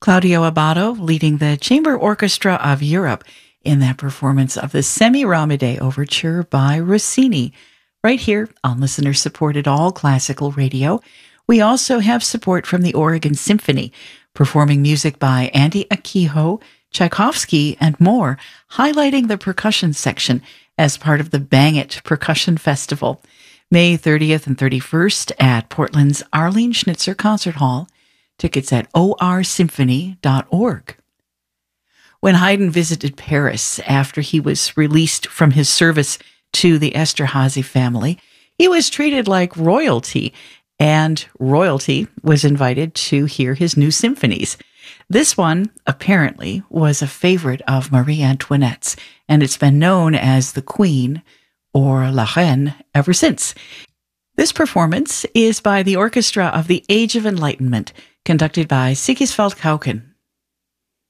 Claudio Abbado leading the Chamber Orchestra of Europe in that performance of the Semiramide Overture by Rossini, right here on listener-supported all-classical radio. We also have support from the Oregon Symphony, performing music by Andy Akiho, Tchaikovsky, and more, highlighting the percussion section as part of the Bang It Percussion Festival, May 30th and 31st at Portland's Arlene Schnitzer Concert Hall. Tickets at orsymphony.org. When Haydn visited Paris after he was released from his service to the Esterhazy family, he was treated like royalty, and royalty was invited to hear his new symphonies. This one, apparently, was a favorite of Marie Antoinette's, and it's been known as the Queen, or La Reine, ever since. This performance is by the Orchestra of the Age of Enlightenment, conducted by Sigisvald Kauken.